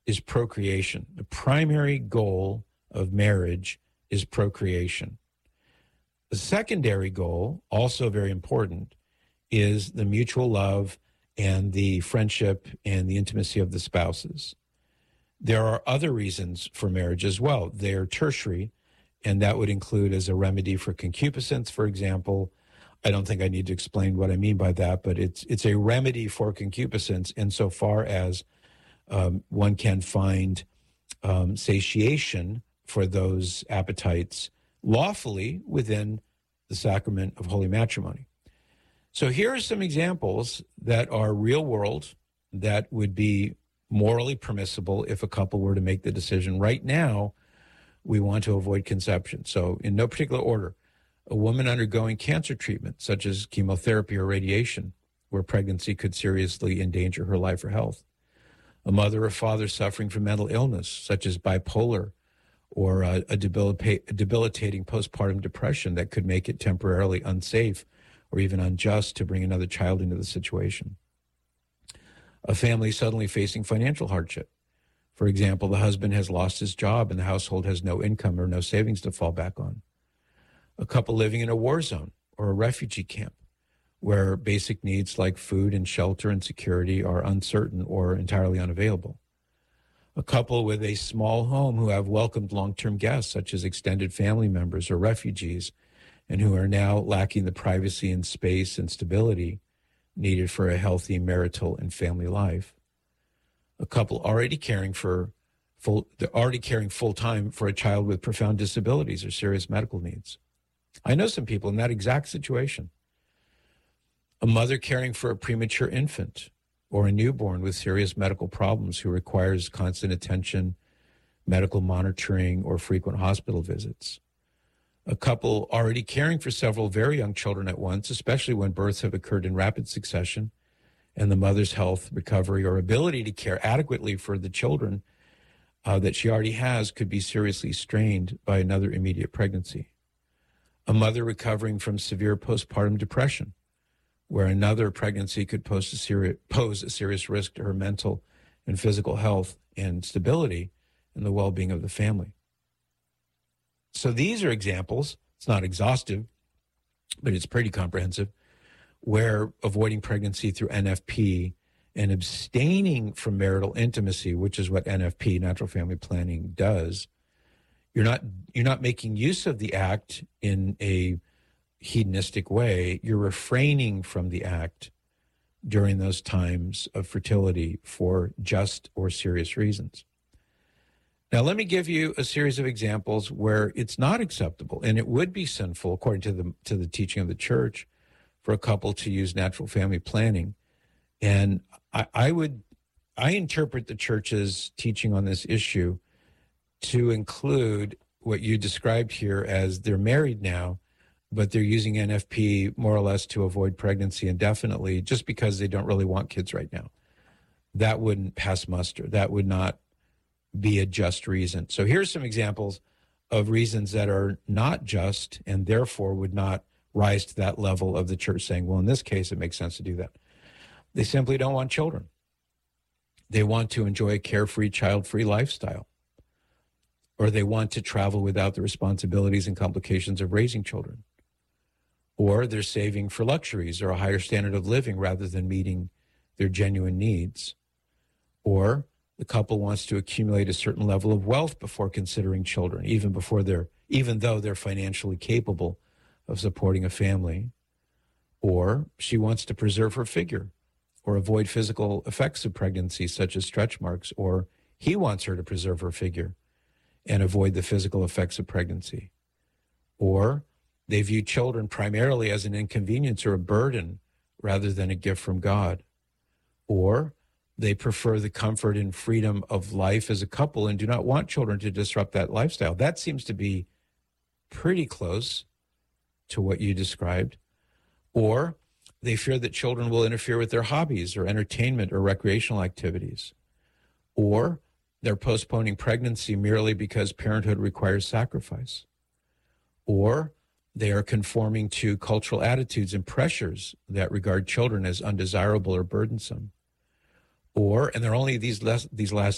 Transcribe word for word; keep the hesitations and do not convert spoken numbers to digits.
is procreation. The primary goal of marriage is procreation. The secondary goal, also very important, is the mutual love and the friendship and the intimacy of the spouses. There are other reasons for marriage as well. They're tertiary, and that would include as a remedy for concupiscence, for example. I don't think I need to explain what I mean by that, but it's it's a remedy for concupiscence insofar as um, one can find um, satiation for those appetites lawfully within the sacrament of holy matrimony. So here are some examples that are real world, that would be morally permissible if a couple were to make the decision right now, we want to avoid conception. So in no particular order, a woman undergoing cancer treatment, such as chemotherapy or radiation, where pregnancy could seriously endanger her life or health. A mother or father suffering from mental illness, such as bipolar or a, a, debilita- a debilitating postpartum depression that could make it temporarily unsafe or even unjust to bring another child into the situation. A family suddenly facing financial hardship. For example, the husband has lost his job and the household has no income or no savings to fall back on. A couple living in a war zone or a refugee camp where basic needs like food and shelter and security are uncertain or entirely unavailable. A couple with a small home who have welcomed long-term guests, such as extended family members or refugees, and who are now lacking the privacy and space and stability needed for a healthy marital and family life. A couple already caring for full, they're already caring full-time for a child with profound disabilities or serious medical needs. I know some people in that exact situation. A mother caring for a premature infant or a newborn with serious medical problems who requires constant attention, medical monitoring, or frequent hospital visits. A couple already caring for several very young children at once, especially when births have occurred in rapid succession, and the mother's health, recovery, or ability to care adequately for the children uh, that she already has could be seriously strained by another immediate pregnancy. A mother recovering from severe postpartum depression, where another pregnancy could pose a, seri- pose a serious risk to her mental and physical health and stability and the well-being of the family. So these are examples, it's not exhaustive, but it's pretty comprehensive, where avoiding pregnancy through N F P and abstaining from marital intimacy, which is what N F P, natural family planning, does, you're not you're not making use of the act in a hedonistic way. You're refraining from the act during those times of fertility for just or serious reasons. Now, let me give you a series of examples where it's not acceptable, and it would be sinful, according to the to the teaching of the church, for a couple to use natural family planning. And I, I would, I interpret the church's teaching on this issue to include what you described here as they're married now, but they're using N F P more or less to avoid pregnancy indefinitely just because they don't really want kids right now. That wouldn't pass muster. That would not be a just reason. So here's some examples of reasons that are not just and therefore would not rise to that level of the church saying, well, in this case, it makes sense to do that. They simply don't want children. They want to enjoy a carefree, child-free lifestyle. Or they want to travel without the responsibilities and complications of raising children. Or they're saving for luxuries or a higher standard of living rather than meeting their genuine needs. Or the couple wants to accumulate a certain level of wealth before considering children, even before they're, even though they're financially capable of supporting a family. Or she wants to preserve her figure or avoid physical effects of pregnancy, such as stretch marks, or he wants her to preserve her figure and avoid the physical effects of pregnancy. Or they view children primarily as an inconvenience or a burden rather than a gift from God. Or they prefer the comfort and freedom of life as a couple and do not want children to disrupt that lifestyle. That seems to be pretty close to what you described. Or they fear that children will interfere with their hobbies or entertainment or recreational activities. Or they're postponing pregnancy merely because parenthood requires sacrifice. Or they are conforming to cultural attitudes and pressures that regard children as undesirable or burdensome. Or, and there are only these less, these last